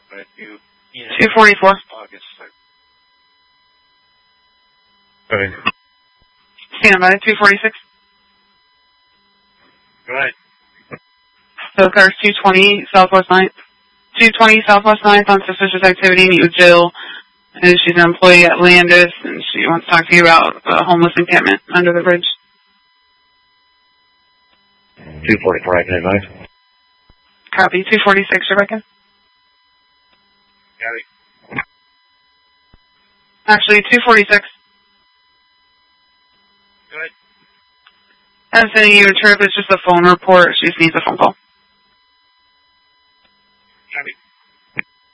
but you know, 244. August 3rd. Okay. Stand by, 246. Go ahead. So cars 220 Southwest 9th. 220 Southwest 9th on suspicious activity. Meet with Jill. And she's an employee at Landis, and she wants to talk to you about a homeless encampment under the bridge. 244, I can advise. Copy. 246, Rebecca. Got it. Actually, 246. Go ahead. I'm sending you a trip. It's just a phone report. She just needs a phone call.